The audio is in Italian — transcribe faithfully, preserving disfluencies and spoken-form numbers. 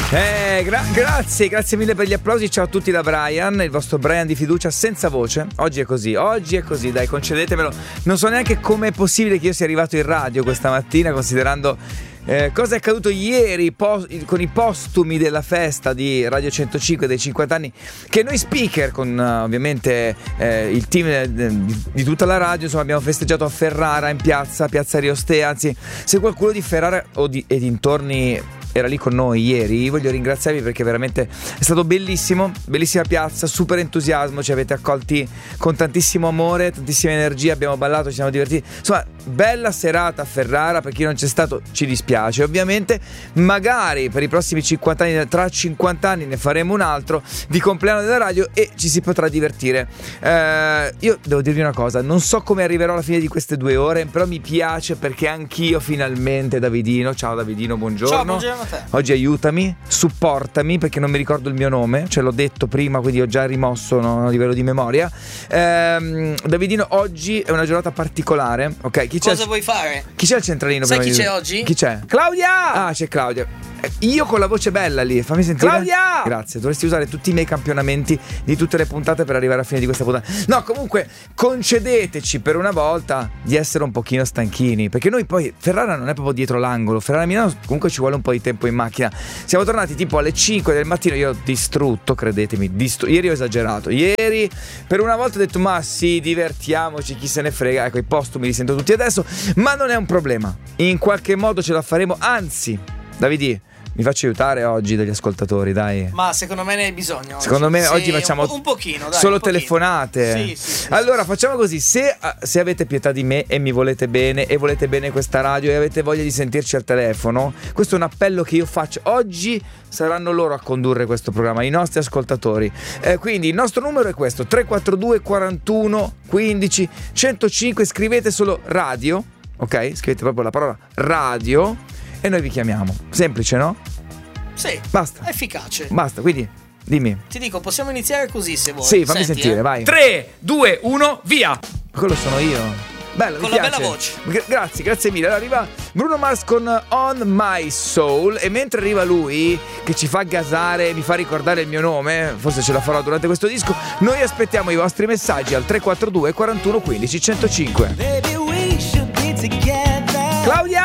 Eh, gra- grazie, grazie mille per gli applausi. Ciao a tutti da Brian, il vostro Brian di fiducia senza voce. Oggi è così, oggi è così, dai, concedetemelo. Non so neanche come è possibile che io sia arrivato in radio questa mattina, considerando eh, cosa è accaduto ieri pos- con i postumi della festa di Radio centocinque dei cinquanta anni, che noi speaker con uh, ovviamente eh, il team eh, di, di tutta la radio, insomma, abbiamo festeggiato a Ferrara, in piazza, piazza Riostea. Anzi, se qualcuno di Ferrara o di, e dintorni era lì con noi ieri, voglio ringraziarvi perché veramente è stato bellissimo, bellissima piazza, super entusiasmo, ci avete accolti con tantissimo amore, tantissima energia, abbiamo ballato, ci siamo divertiti, insomma bella serata a Ferrara. Per chi non c'è stato ci dispiace, ovviamente magari per i prossimi cinquanta anni, tra cinquanta anni ne faremo un altro di compleanno della radio e ci si potrà divertire. eh, io devo dirvi una cosa, non so come arriverò alla fine di queste due ore, però mi piace perché anch'io finalmente, Davidino, ciao Davidino, buongiorno. Ciao, buongiorno. Oggi aiutami, supportami, perché non mi ricordo il mio nome, ce l'ho detto prima, quindi ho già rimosso, no, a livello di memoria. ehm, Davidino, oggi è una giornata particolare, ok? Chi Cosa c'è? vuoi fare? Chi c'è al centralino? Sai chi di... c'è oggi? Chi c'è? Claudia! Ah, c'è Claudia. Io con la voce bella lì, fammi sentire. Claudia! Grazie, dovresti usare tutti i miei campionamenti di tutte le puntate per arrivare alla fine di questa puntata. No, comunque concedeteci per una volta di essere un pochino stanchini, perché noi poi Ferrara non è proprio dietro l'angolo. Ferrara Milano comunque ci vuole un po' di tempo in macchina. Siamo tornati tipo alle cinque del mattino, io ho distrutto, credetemi, distru- ieri ho esagerato. Ieri per una volta ho detto ma sì, divertiamoci, chi se ne frega. Ecco, i postumi li sento tutti adesso, ma non è un problema. In qualche modo ce la faremo, anzi, Davidi, mi faccio aiutare oggi dagli ascoltatori, dai. Ma secondo me ne hai bisogno oggi. Secondo me sì, oggi facciamo un, po- un pochino, dai, solo un pochino. telefonate. Sì, sì, sì, allora sì, facciamo così, se, se avete pietà di me e mi volete bene e volete bene questa radio e avete voglia di sentirci al telefono, questo è un appello che io faccio. Oggi saranno loro a condurre questo programma, i nostri ascoltatori. Eh, quindi il nostro numero è questo: tre quattro due quarantuno quindici centocinque. Scrivete solo radio, ok? Scrivete proprio la parola radio e noi vi chiamiamo. Semplice, no? Sì, basta. Efficace. Basta, quindi dimmi. Ti dico, possiamo iniziare così se vuoi. Sì, fammi Senti, sentire, eh. vai. tre, due, uno, via. Quello sono io. Bello, con mi la piace. bella voce. Gra- grazie, grazie mille. Allora arriva Bruno Mars con On My Soul, e mentre arriva lui che ci fa gasare, mi fa ricordare il mio nome, forse ce la farò durante questo disco, noi aspettiamo i vostri messaggi al tre quattro due quarantuno quindici centocinque. Baby, we should be together. Claudia!